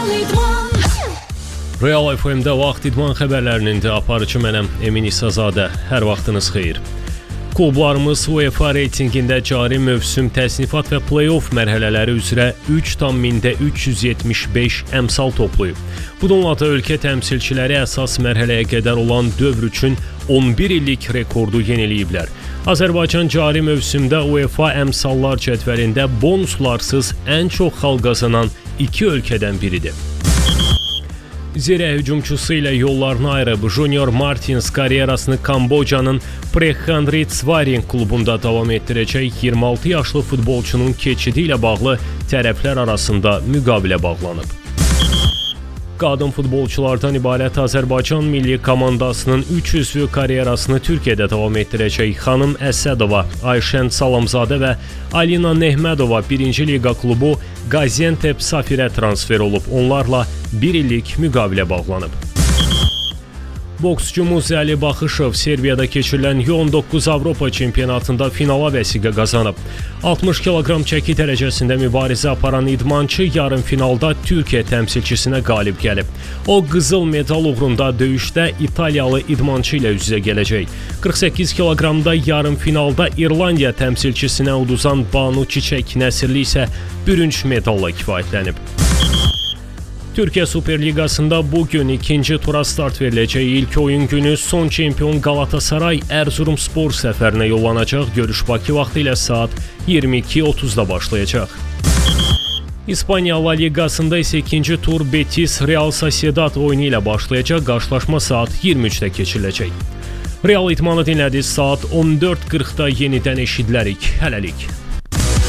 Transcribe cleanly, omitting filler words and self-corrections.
Real FM-də vaxt idman xəbərlərinin də aparıcı mənəm Emin İsazadə. Hər vaxtınız xeyir. Klublarımız UEFA reytingində cari mövsüm təsnifat və play-off mərhələləri üzrə 3,375 əmsal toplayıb. Bununla da ölkə təmsilçiləri əsas mərhələyə qədər olan dövr üçün 11 illik rekordu yeniləyiblər. Azərbaycan cari mövsümdə UEFA əmsallar cədvəlində bonuslarsız ən çox xal qazanan 2 ölkədən biridir. Zirə hücumçusu ilə yollarını ayırıb Junior Martins karyerasını Kambocanın Prehandritsvaring klubunda davam etdirəcək 26 yaşlı futbolçunun keçidi ilə bağlı tərəflər arasında müqavilə bağlanıb. Qadın futbolçulardan ibarət Azərbaycan milli komandasının 3 üzvü karyerasını Türkiyədə davam etdirəcək xanım Əsədova, Ayşən Salamzadə və Alina Nehmədova 1-ci liqa klubu Gaziantep Safirə transfer olub. Onlarla 1 illik müqavilə bağlanıb. Boksçumuz Əli Baxışov Serbiyada keçirilən U19 Avropa çempionatında finala vəsiqə qazanıb. 60 kg çəki dərəcəsində mübarizə aparan idmançı yarım finalda Türkiyə təmsilçisinə qalib gəlib. O qızıl medal uğrunda döyüşdə İtaliyalı idmançı ilə üz-üzə gələcək. 48 kg-da yarım finalda İrlandiya təmsilçisinə uduzan Banu Çiçək Nəsirli isə bürünc medalla kifayətlənib. Türkiyə Super Liqasında bugün ikinci tura start veriləcək. İlk oyun günü son çempion Galatasaray Erzurumspor səfərinə yollanacaq. Görüş Bakı vaxtı ilə saat 22:30-da başlayacaq. İspaniya La Liqasında isə ikinci tur Betis Real Sociedad oyunu ilə başlayacaq. Qarşılaşma saat 23-də keçiriləcək. Real idmanı dinlədiniz. Saat 14:40-da yenidən eşidilərik. Hələlik.